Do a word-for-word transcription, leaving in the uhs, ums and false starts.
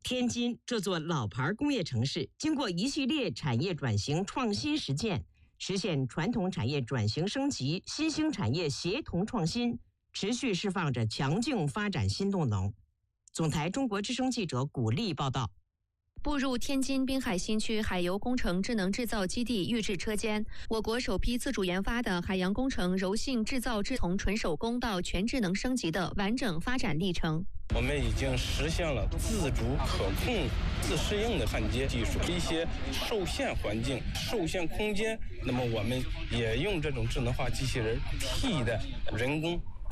天津这座老牌工业城市，经过一系列产业转型创新实践，实现传统产业转型升级、新兴产业协同创新，持续释放着强劲发展新动能。总台中国之声记者古丽报道。 步入天津滨海新区海油工程智能制造基地预制车间，我国首批自主研发的海洋工程柔性制造制从纯手工到全智能升级的完整发展历程。 我们已经实现了自主可控、自适应的焊接技术。一些受限环境、受限空间，那么我们也用这种智能化机器人替代人工